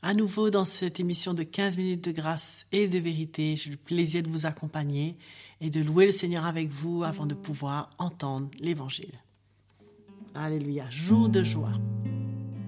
À nouveau dans cette émission de 15 minutes de grâce et de vérité. J'ai le plaisir de vous accompagner et de louer le Seigneur avec vous avant de pouvoir entendre l'Évangile. Alléluia, jour de joie.